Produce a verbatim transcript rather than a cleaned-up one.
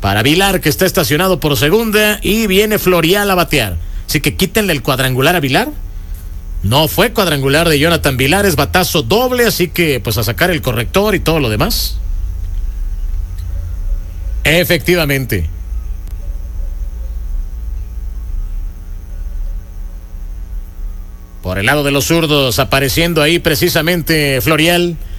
para Vilar, que está estacionado por segunda, y viene Florial a batear. Así que quítenle el cuadrangular a Vilar. No fue cuadrangular de Jonathan Vilar, es batazo doble, así que pues a sacar el corrector y todo lo demás. Efectivamente. Por el lado de los zurdos, apareciendo ahí precisamente Florial.